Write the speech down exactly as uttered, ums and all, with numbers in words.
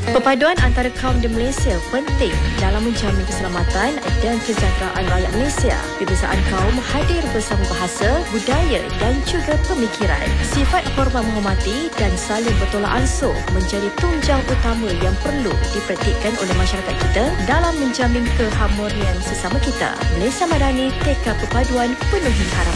Perpaduan antara kaum di Malaysia penting dalam menjamin keselamatan dan kesejahteraan rakyat Malaysia. Perbezaan kaum hadir bersama bahasa, budaya dan juga pemikiran. Sifat hormat menghormati dan saling bertolak ansur menjadi tunjang utama yang perlu dipraktikkan oleh masyarakat kita dalam menjamin keharmonian sesama kita. Malaysia Madani, tekad perpaduan penuhi harapan.